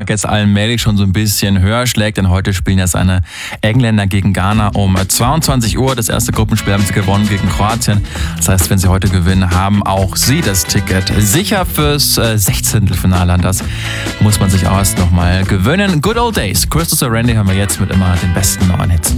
Tag jetzt allmählich schon so ein bisschen höher schlägt, denn heute spielen ja seine Engländer gegen Ghana um 22 Uhr. Das erste Gruppenspiel haben sie gewonnen gegen Kroatien. Das heißt, wenn sie heute gewinnen, haben auch sie das Ticket sicher fürs 16. Finale. An das muss man sich auch erst nochmal gewöhnen. Good Old Days. Crystal Randy haben wir jetzt mit immer den besten neuen Hits.